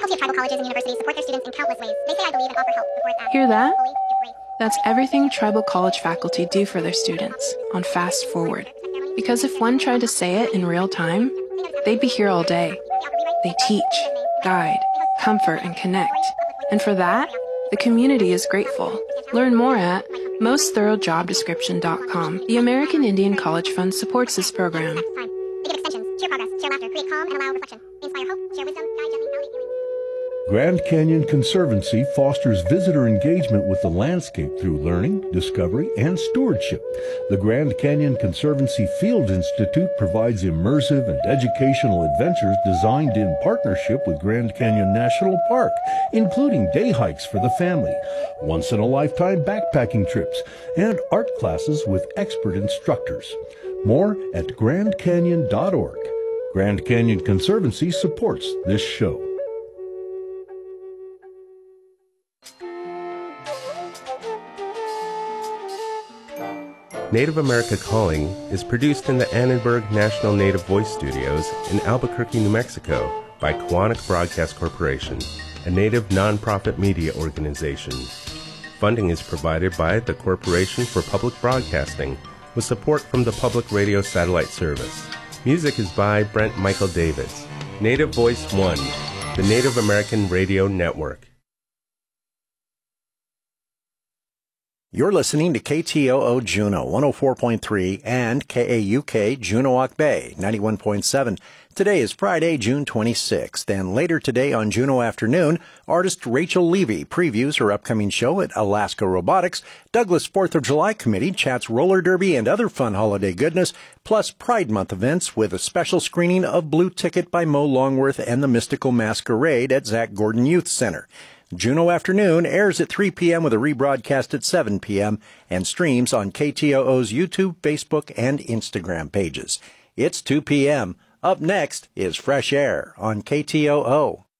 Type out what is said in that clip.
faculty of tribal colleges and universities support their students in countless ways. They say I believe and offer help before it's asked. Hear that? Believe is great. That's everything tribal college faculty do for their students on Fast Forward. Because if one tried to say it in real time, they'd be here all day. They teach, guide, comfort, and connect. And for that, the community is grateful. Learn more at mostthoroughdjobdescription.com. The American Indian College Fund supports this program. They give extensions, cheer progress, share laughter, create calm, and allow reflection. They inspire hope, share wisdom, guide gently, validate healing. Grand Canyon Conservancy fosters visitor engagement with the landscape through learning, discovery, and stewardship. The Grand Canyon Conservancy Field Institute provides immersive and educational adventures designed in partnership with Grand Canyon National Park, including day hikes for the family, once-in-a-lifetime backpacking trips, and art classes with expert instructors. More at grandcanyon.org. Grand Canyon Conservancy supports this show. Native America Calling is produced in the Annenberg National Native Voice Studios in Albuquerque, New Mexico by Quantic Broadcast Corporation, a Native nonprofit media organization. Funding is provided by the Corporation for Public Broadcasting with support from the Public Radio Satellite Service. Music is by Brent Michael Davids. Native Voice One, the Native American Radio Network. You're listening to KTOO Juneau 104.3 and KAUK Juneau-Ock Bay 91.7. Today is Friday, June 26th, and later today on Juneau Afternoon, artist Rachel Levy previews her upcoming show at Alaska Robotics. Douglas 4th of July Committee chats roller derby and other fun holiday goodness, plus Pride Month events with a special screening of Blue Ticket by Mo Longworth and the Mystical Masquerade at Zach Gordon Youth Center. Juneau Afternoon airs at 3 p.m. with a rebroadcast at 7 p.m. and streams on KTOO's YouTube, Facebook, and Instagram pages. It's 2 p.m. Up next is Fresh Air on KTOO.